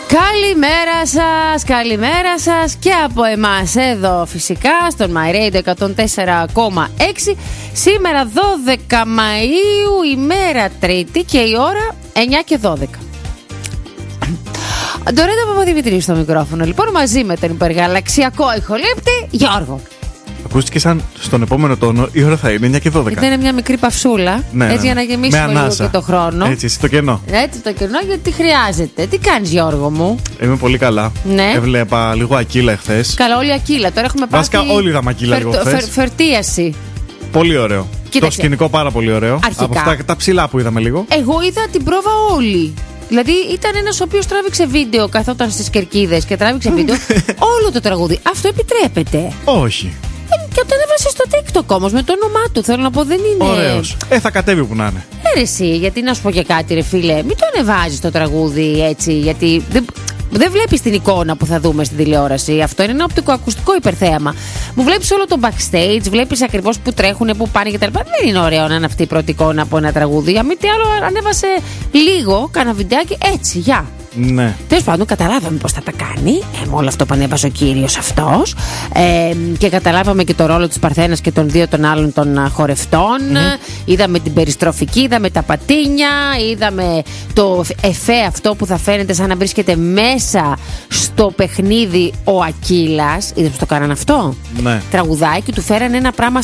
Καλημέρα σας και από εμάς εδώ φυσικά στον My Radio 104,6. Σήμερα 12 Μαΐου, ημέρα Τρίτη και η ώρα 9 και 12. Ντορέτα Παπαδημητρίου στο μικρόφωνο, λοιπόν, μαζί με τον υπεργαλαξιακό ηχολήπτη Γιώργο. Ακούστηκε σαν στον επόμενο τόνο η ώρα θα είναι 9 και 12. Ήταν μια μικρή παυσούλα, ναι, έτσι για να γεμίσουμε λίγο και το χρόνο. Έτσι το κενό. Έτσι το κενό, γιατί χρειάζεται. Τι κάνεις, Γιώργο μου? Είμαι πολύ καλά. Ναι. Έβλεπα λίγο Ακύλα εχθές. Καλά, όλη Ακύλα. Τώρα έχουμε πάει. Βασικά όλοι είδαμε Ακύλα λίγο χθες. Φερτίαση. Πολύ ωραίο. Κοίταξε. Το σκηνικό πάρα πολύ ωραίο. Αρχικά. Από αυτά τα ψηλά που είδαμε λίγο. Εγώ είδα την πρόβα όλη. Δηλαδή ήταν ένας ο οποίος τράβηξε βίντεο, καθόταν στις κερκίδες και τράβηξε βίντεο όλο το τραγούδι. Αυτό επιτρέπεται? Όχι. Και όταν έβασε στο TikTok όμως με το όνομά του, θέλω να πω, δεν είναι. Ωραίος. Θα κατέβει που να είναι. Εσύ, γιατί να σου πω και κάτι, ρε φίλε, μην το ανεβάζεις το τραγούδι έτσι, γιατί δεν βλέπεις την εικόνα που θα δούμε στην τηλεόραση. Αυτό είναι ένα οπτικοακουστικό υπερθέαμα. Μου βλέπεις όλο το backstage, βλέπεις ακριβώς που τρέχουν, που πάνε κτλ. Δεν είναι ωραίο να είναι αυτή η πρώτη εικόνα από ένα τραγούδι. Αν μη τι άλλο, ανέβασε λίγο, κάνα βιντεάκι έτσι, γεια. Ναι. Τέλος πάντων, καταλάβαμε πώς θα τα κάνει με όλο αυτό που ανέβασε ο κύριος αυτός. Και καταλάβαμε και το ρόλο της Παρθένας και των δύο των άλλων των χορευτών. Είδαμε την περιστροφική, είδαμε τα πατίνια, είδαμε το εφέ αυτό που θα φαίνεται σαν να βρίσκεται μέσα στο παιχνίδι ο Ακύλας. Είδες πώς το κάνανε αυτό? Ναι. Τραγουδάει και του φέρανε ένα πράγμα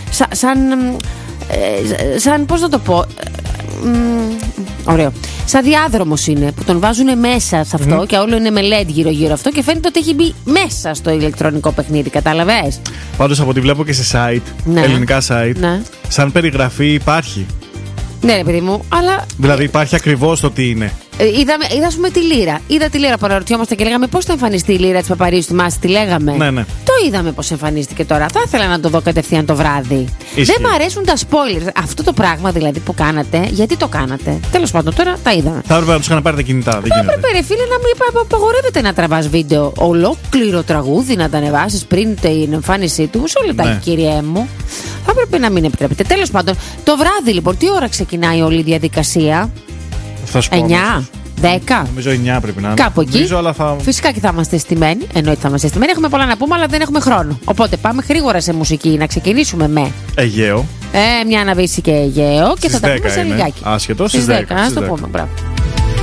σαν πώς να το πω. Ωραίο. Σαν διάδρομος είναι που τον βάζουν μέσα σε αυτό και όλο είναι με LED γύρω-γύρω αυτό και φαίνεται ότι έχει μπει μέσα στο ηλεκτρονικό παιχνίδι. Κατάλαβες? Πάντως από ό,τι βλέπω και σε site, ναι, ελληνικά site, ναι, σαν περιγραφή υπάρχει. Ναι, ρε παιδί μου, αλλά. Δηλαδή υπάρχει ακριβώς το τι είναι. Είδα, ας πούμε, τη λύρα. Είδα τη λύρα που αναρωτιόμαστε και λέγαμε πώς θα εμφανιστεί η λύρα της Παπαρίου στη Μάση. Τι λέγαμε? Ναι, ναι. Το είδαμε πώς εμφανίστηκε τώρα. Θα ήθελα να το δω κατευθείαν το βράδυ. Ισχύει. Δεν μ' αρέσουν τα spoilers. Αυτό το πράγμα δηλαδή που κάνατε, γιατί το κάνατε? Τέλος πάντων, τώρα τα είδαμε. Θα έπρεπε να τους είχαν πάρει τα κινητά. Δεν γίνεται. Έπρεπε, ρε φίλε, να μην απαγορεύεται να τραβάς βίντεο. Ολόκληρο τραγούδι να τα ανεβάσεις πριν την εμφάνισή του. Μισό λεπτάκι, ναι, κύριέ μου. Θα έπρεπε να μην επιτρέπεται. Τέλος πάντων, το βράδυ λοιπόν, τι ώρα ξεκινάει όλη η διαδικασία? Θα σου πω. 9, 10. Νομίζω 9 πρέπει να είναι. Κάπου εκεί. Νομίζω, αλλά θα... Φυσικά και θα είμαστε στημένοι. Εννοείται θα είμαστε στημένοι. Έχουμε πολλά να πούμε, αλλά δεν έχουμε χρόνο. Οπότε πάμε γρήγορα σε μουσική. Να ξεκινήσουμε με Αιγαίο. μια αναβίση και Αιγαίο. Και θα τα πούμε σε λιγάκι. Άσχετο. Στις 10. Ας το πούμε. Μπράβο.